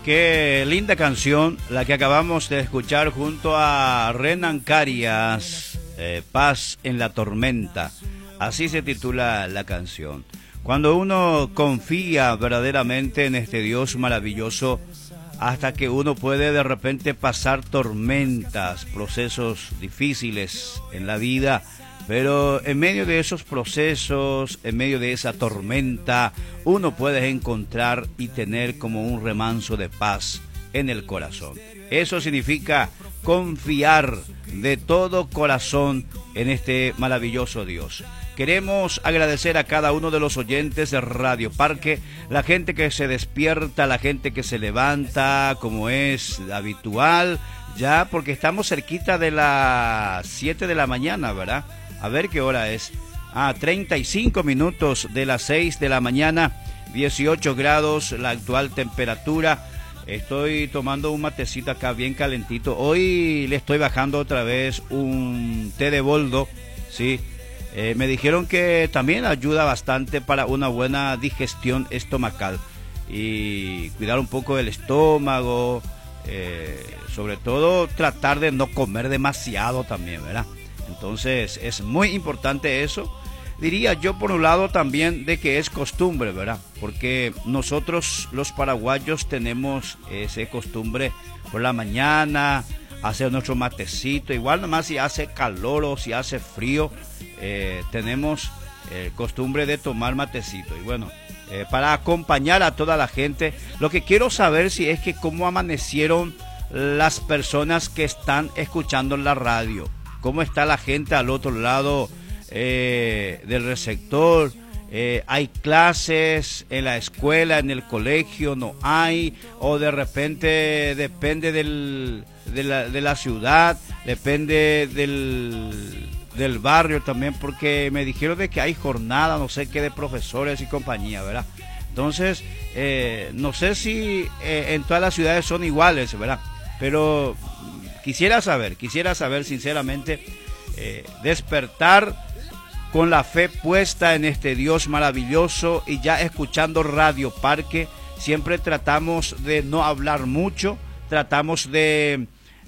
Qué linda canción la que acabamos de escuchar junto a Renan Carias, Paz en la Tormenta. Así se titula la canción. Cuando uno confía verdaderamente en este Dios maravilloso, hasta que uno puede de repente pasar tormentas, procesos difíciles en la vida, pero en medio de esos procesos, en medio de esa tormenta, uno puede encontrar y tener como un remanso de paz en el corazón. Eso significa confiar de todo corazón en este maravilloso Dios. Queremos agradecer a cada uno de los oyentes de Radio Parque, la gente que se despierta, la gente que se levanta, como es habitual, ya porque estamos cerquita de las 7 de la mañana, ¿verdad? A ver qué hora es. 35 minutos de las 6 de la mañana, 18 grados la actual temperatura. Estoy tomando un matecito acá bien calentito. Hoy le estoy bajando otra vez un té de boldo, ¿sí? Me dijeron que también ayuda bastante para una buena digestión estomacal y cuidar un poco del estómago, sobre todo tratar de no comer demasiado también, ¿verdad? Entonces es muy importante eso. Diría yo por un lado también de que es costumbre, ¿verdad? Porque nosotros los paraguayos tenemos esa costumbre por la mañana, hacer nuestro matecito, igual nomás si hace calor o si hace frío, tenemos costumbre de tomar matecito. Y bueno, para acompañar a toda la gente, lo que quiero saber si es que cómo amanecieron las personas que están escuchando la radio, cómo está la gente al otro lado del receptor. Hay clases en la escuela, en el colegio, no hay, o de repente depende de la ciudad, depende del barrio también, porque me dijeron de que hay jornada, no sé qué, de profesores y compañía, ¿verdad? Entonces, no sé si en todas las ciudades son iguales, ¿verdad? Pero quisiera saber sinceramente, despertar con la fe puesta en este Dios maravilloso y ya escuchando Radio Parque. Siempre tratamos de no hablar mucho, tratamos de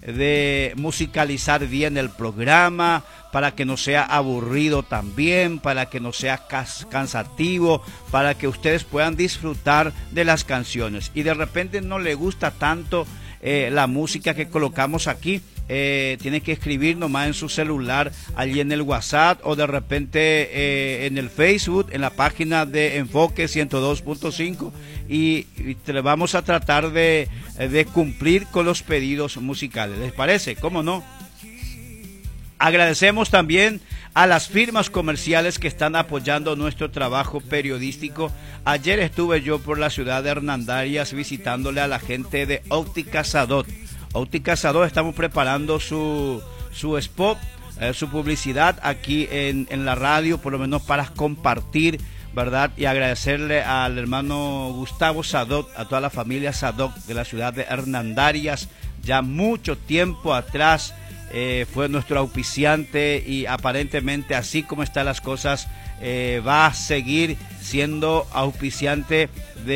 musicalizar bien el programa para que no sea aburrido también, para que no sea cansativo, para que ustedes puedan disfrutar de las canciones. Y de repente no le gusta tanto la música que colocamos aquí, tiene que escribir nomás en su celular, allí en el WhatsApp o de repente en el Facebook, en la página de Enfoque 102.5 y vamos a tratar de cumplir con los pedidos musicales. ¿Les parece? ¿Cómo no? Agradecemos también a las firmas comerciales que están apoyando nuestro trabajo periodístico. Ayer estuve yo por la ciudad de Hernandarias visitándole a la gente de Óptica Sadot. Óptica Sadot, estamos preparando su spot, su publicidad aquí en la radio, por lo menos para compartir, ¿verdad? Y agradecerle al hermano Gustavo Sadot, a toda la familia Sadot de la ciudad de Hernandarias. Ya mucho tiempo atrás fue nuestro auspiciante y aparentemente, así como están las cosas, va a seguir siendo auspiciante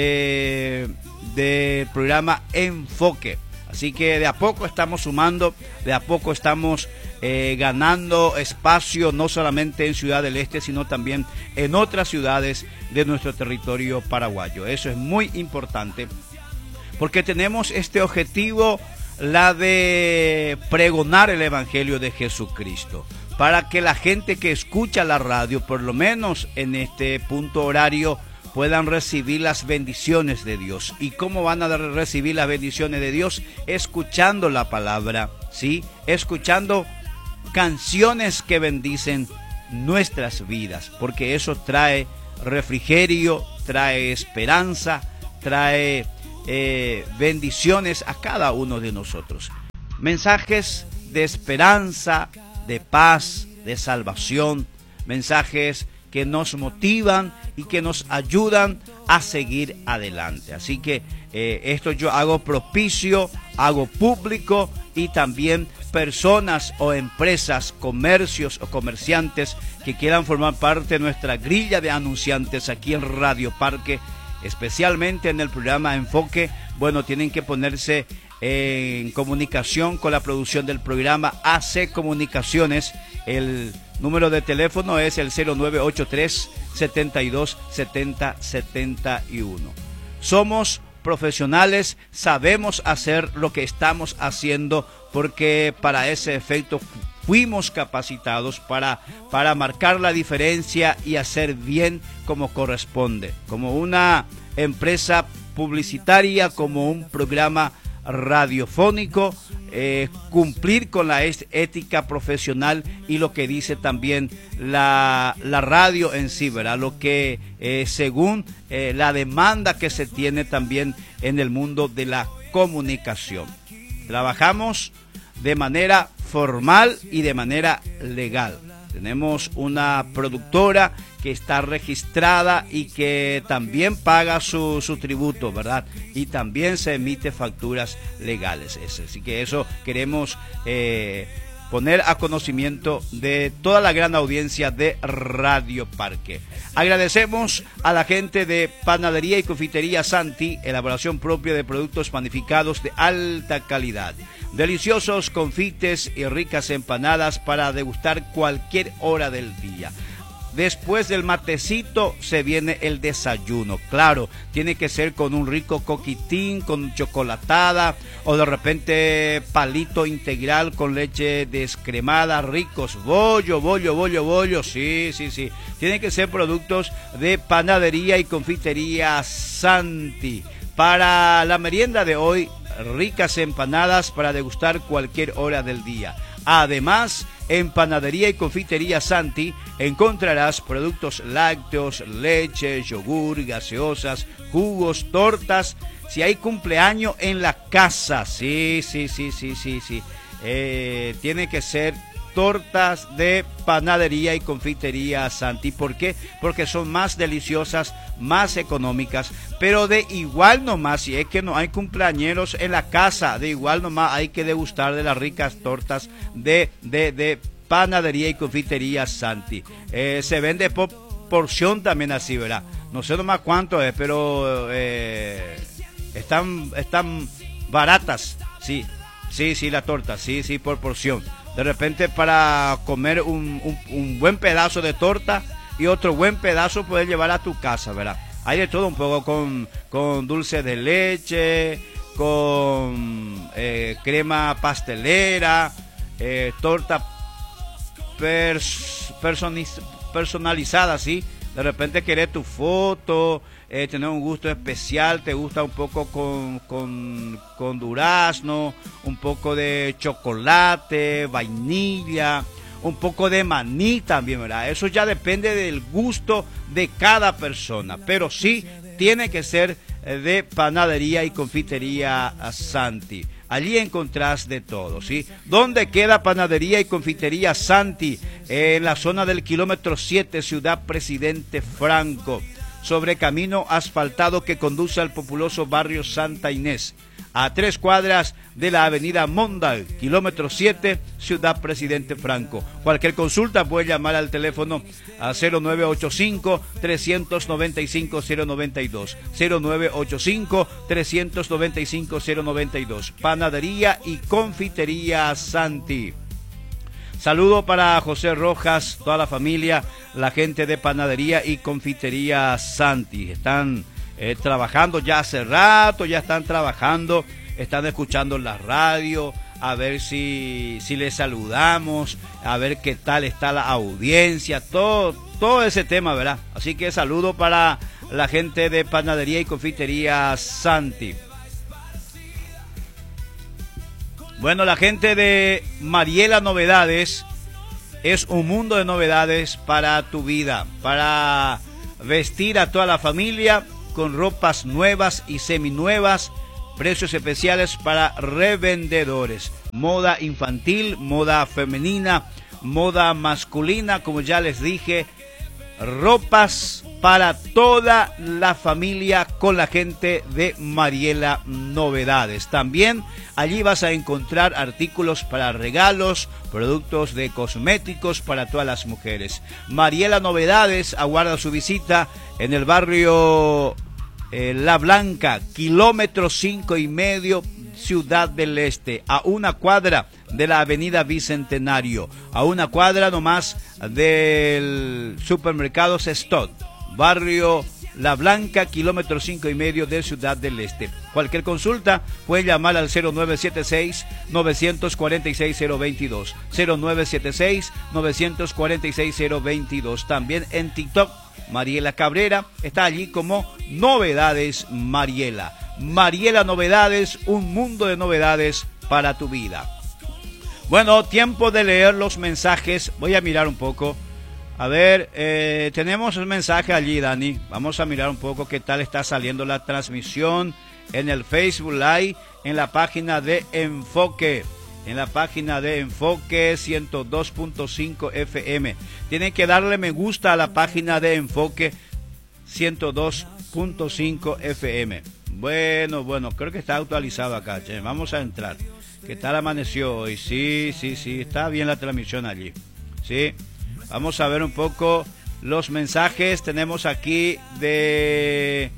del programa Enfoque. Así que de a poco estamos sumando, de a poco estamos ganando espacio, no solamente en Ciudad del Este, sino también en otras ciudades de nuestro territorio paraguayo. Eso es muy importante, porque tenemos este objetivo, la de pregonar el Evangelio de Jesucristo, para que la gente que escucha la radio, por lo menos en este punto horario, puedan recibir las bendiciones de Dios. ¿Y cómo van a recibir las bendiciones de Dios? Escuchando la palabra, ¿sí? Escuchando canciones que bendicen nuestras vidas, porque eso trae refrigerio, trae esperanza, trae bendiciones a cada uno de nosotros. Mensajes de esperanza, de paz, de salvación, mensajes que nos motivan y que nos ayudan a seguir adelante. Así que esto yo hago propicio, hago público, y también personas o empresas, comercios o comerciantes que quieran formar parte de nuestra grilla de anunciantes aquí en Radio Parque, especialmente en el programa Enfoque, bueno, tienen que ponerse en comunicación con la producción del programa AC Comunicaciones. El número de teléfono es el 0983 72 70 71. Somos profesionales, sabemos hacer lo que estamos haciendo, porque para ese efecto fuimos capacitados para marcar la diferencia y hacer bien como corresponde, como una empresa publicitaria, como un programa radiofónico, cumplir con la ética profesional y lo que dice también la radio en sí, ¿verdad? Lo que según la demanda que se tiene también en el mundo de la comunicación. Trabajamos de manera formal y de manera legal. Tenemos una productora que está registrada y que también paga su tributo, ¿verdad? Y también se emite facturas legales. Así que eso queremos poner a conocimiento de toda la gran audiencia de Radio Parque. Agradecemos a la gente de Panadería y Confitería Santi, elaboración propia de productos panificados de alta calidad. Deliciosos confites y ricas empanadas para degustar cualquier hora del día. Después del matecito se viene el desayuno. Claro, tiene que ser con un rico coquitín, con chocolatada o de repente palito integral con leche descremada, ricos, bollo. Sí. Tienen que ser productos de Panadería y Confitería Santi. Para la merienda de hoy, ricas empanadas para degustar cualquier hora del día. Además, en Panadería y Confitería Santi encontrarás productos lácteos, leche, yogur, gaseosas, jugos, tortas. Si hay cumpleaños en la casa, sí. Tiene que ser tortas de Panadería y Confitería Santi. ¿Por qué? Porque son más deliciosas, más económicas, pero de igual nomás, si es que no hay cumpleañeros en la casa, de igual nomás hay que degustar de las ricas tortas de Panadería y Confitería Santi. Se vende por porción también así, ¿verdad? No sé nomás cuánto es, pero están baratas, sí, la torta, sí, por porción. De repente para comer un buen pedazo de torta y otro buen pedazo puedes llevar a tu casa, ¿verdad? Hay de todo un poco con dulce de leche, con crema pastelera, torta personalizada, ¿sí? De repente querés tu foto, tener un gusto especial, te gusta un poco con durazno, un poco de chocolate, vainilla, un poco de maní también, ¿verdad? Eso ya depende del gusto de cada persona, pero sí tiene que ser de Panadería y Confitería Santi. Allí encontrás de todo, ¿sí? ¿Dónde queda Panadería y Confitería Santi? En la zona del kilómetro 7, Ciudad Presidente Franco, sobre camino asfaltado que conduce al populoso barrio Santa Inés, a 3 cuadras de la avenida Mondal, kilómetro 7, Ciudad Presidente Franco. Cualquier consulta puede llamar al teléfono a 0985-395-092, 0985-395-092. Panadería y Confitería Santi. Saludo para José Rojas, toda la familia, la gente de Panadería y Confitería Santi. Están trabajando ya hace rato, ya están trabajando, están escuchando la radio, a ver si les saludamos, a ver qué tal está la audiencia, todo ese tema, ¿verdad? Así que saludo para la gente de Panadería y Confitería Santi. Bueno, la gente de Mariela Novedades es un mundo de novedades para tu vida, para vestir a toda la familia con ropas nuevas y seminuevas, precios especiales para revendedores, moda infantil, moda femenina, moda masculina, como ya les dije, ropas para toda la familia con la gente de Mariela Novedades. También allí vas a encontrar artículos para regalos, productos de cosméticos para todas las mujeres. Mariela Novedades aguarda su visita en el barrio La Blanca, kilómetro 5,5, Ciudad del Este, a una cuadra de la avenida Bicentenario, a una cuadra nomás del supermercado Sestot, barrio La Blanca, kilómetro 5,5 de Ciudad del Este. Cualquier consulta puede llamar al 0976-946-022, 0976-946-022. También en TikTok, Mariela Cabrera está allí como Novedades Mariela. Mariela Novedades, un mundo de novedades para tu vida. Bueno, tiempo de leer los mensajes. Voy a mirar un poco. A ver, tenemos un mensaje allí, Dani. Vamos a mirar un poco qué tal está saliendo la transmisión en el Facebook Live, en la página de Enfoque. En la página de Enfoque 102.5 FM. Tienen que darle me gusta a la página de Enfoque 102.5 FM. Bueno, creo que está actualizado acá, che. Vamos a entrar. ¿Qué tal amaneció hoy? Sí, está bien la transmisión allí. Sí, vamos a ver un poco los mensajes. Tenemos aquí de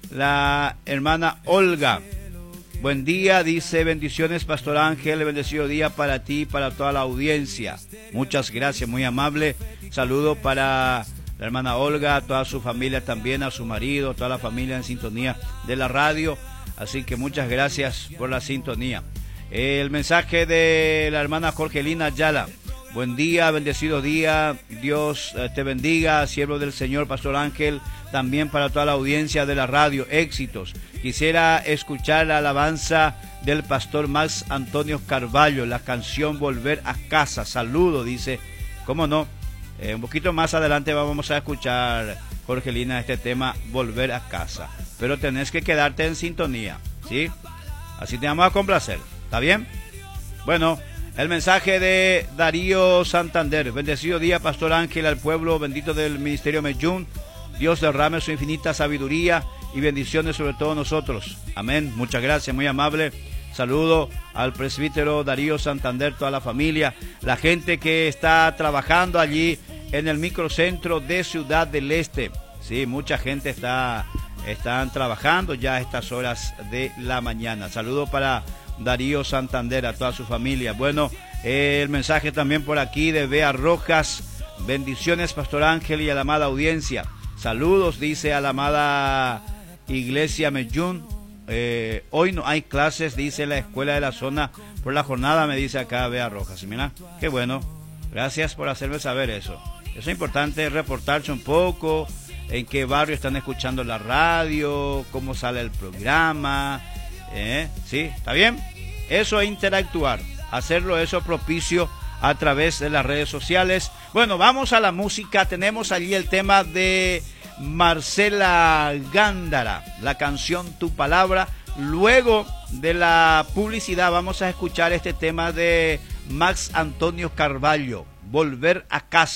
la hermana Olga. Buen día, dice, bendiciones, Pastor Ángel, bendecido día para ti y para toda la audiencia. Muchas gracias, muy amable. Saludo para la hermana Olga, a toda su familia también, a su marido, a toda la familia en sintonía de la radio. Así que muchas gracias por la sintonía. El mensaje de la hermana Jorgelina Ayala. Buen día, bendecido día, Dios te bendiga, siervo del Señor, Pastor Ángel, también para toda la audiencia de la radio, éxitos. Quisiera escuchar la alabanza del Pastor Max Antonio Carballo, la canción Volver a Casa. Saludo, dice, ¿cómo no? Un poquito más adelante vamos a escuchar, Jorgelina, este tema, Volver a Casa. Pero tenés que quedarte en sintonía, ¿sí? Así te vamos a complacer, ¿está bien? Bueno, el mensaje de Darío Santander. Bendecido día, Pastor Ángel, al pueblo bendito del Ministerio Medjún. Dios derrame su infinita sabiduría y bendiciones sobre todos nosotros. Amén. Muchas gracias, muy amable. Saludo al presbítero Darío Santander, toda la familia, la gente que está trabajando allí en el microcentro de Ciudad del Este. Sí, mucha gente están trabajando ya a estas horas de la mañana. Saludo para Darío Santander, a toda su familia. Bueno, el mensaje también por aquí de Bea Rojas. Bendiciones, Pastor Ángel, y a la amada audiencia. Saludos, dice, a la amada Iglesia Medjún. Hoy no hay clases, dice la escuela de la zona por la jornada, me dice acá Bea Rojas. Mira, qué bueno. Gracias por hacerme saber eso. Eso es importante, reportarse un poco en qué barrio están escuchando la radio, cómo sale el programa. ¿Sí? ¿Está bien? Eso es interactuar, hacerlo eso propicio a través de las redes sociales. Bueno, vamos a la música. Tenemos allí el tema de Marcela Gándara, la canción Tu Palabra. Luego de la publicidad vamos a escuchar este tema de Max Antonio Carballo, Volver a Casa.